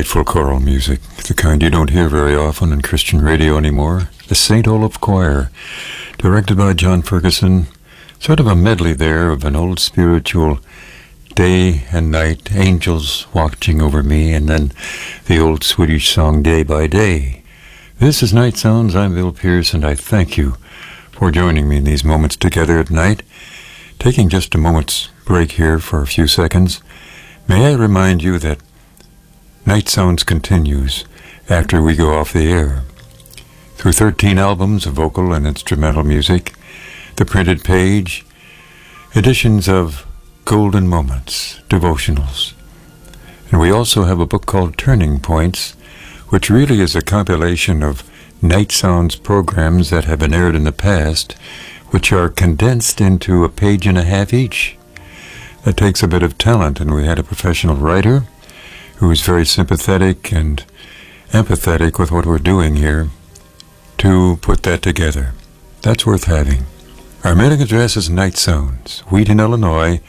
Delightful choral music, the kind you don't hear very often in Christian radio anymore. The St. Olaf Choir, directed by John Ferguson. Sort of a medley there of an old spiritual Day and Night, Angels Watching Over Me, and then the old Swedish song Day by Day. This is Night Sounds. I'm Bill Pierce, and I thank you for joining me in these moments together at night. Taking just a moment's break here for a few seconds, may I remind you that Night Sounds continues after we go off the air. Through 13 albums of vocal and instrumental music, the printed page, editions of Golden Moments, devotionals. And we also have a book called Turning Points, which really is a compilation of Night Sounds programs that have been aired in the past, which are condensed into a page and a half each. That takes a bit of talent, and we had a professional writer who is very sympathetic and empathetic with what we're doing here to put that together. That's worth having. Our mailing address is Night Sounds, Wheaton, Illinois,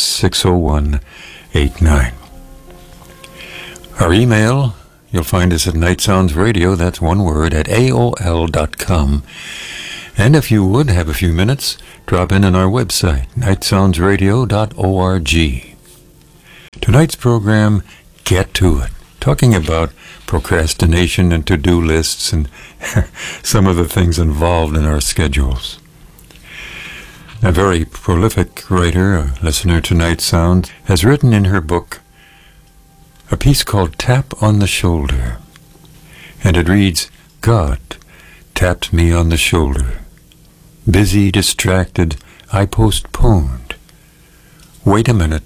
60189. Our email, you'll find us at nightsoundsradio, that's one word, at AOL.com. And if you would have a few minutes, drop in on our website, nightsoundsradio.org. Tonight's program, Get to It, talking about procrastination and to-do lists and some of the things involved in our schedules. A very prolific writer, a listener to Night Sound, has written in her book a piece called Tap on the Shoulder. And it reads, God tapped me on the shoulder. Busy, distracted, I postponed. Wait a minute.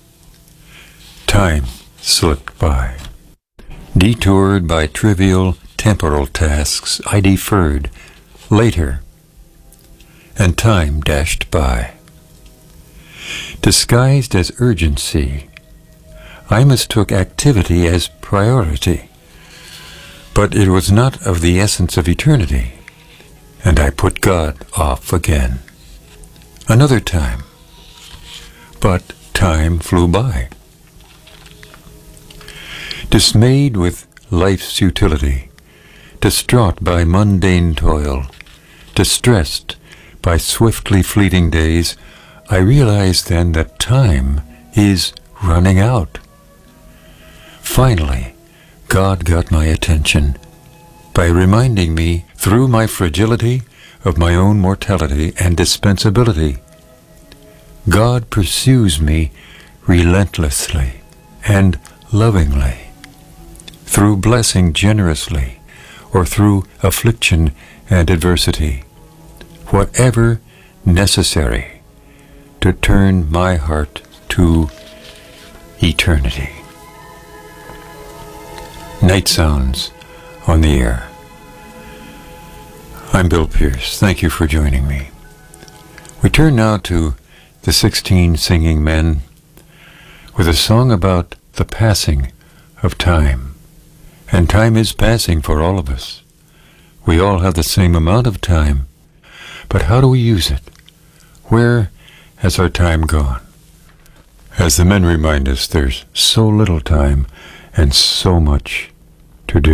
Time slipped by. Detoured by trivial temporal tasks, I deferred. Later. And time dashed by. Disguised as urgency, I mistook activity as priority. But it was not of the essence of eternity, and I put God off again. Another time. But time flew by. Dismayed with life's utility, distraught by mundane toil, distressed by swiftly fleeting days, I realized then that time is running out. Finally, God got my attention by reminding me through my fragility of my own mortality and dispensability. God pursues me relentlessly and lovingly, through blessing generously, or through affliction and adversity, whatever necessary to turn my heart to eternity. Night Sounds on the air. I'm Bill Pierce. Thank you for joining me. We turn now to the 16 Singing Men with a song about the passing of time. And time is passing for all of us. We all have the same amount of time. But how do we use it? Where has our time gone? As the men remind us, there's so little time and so much to do.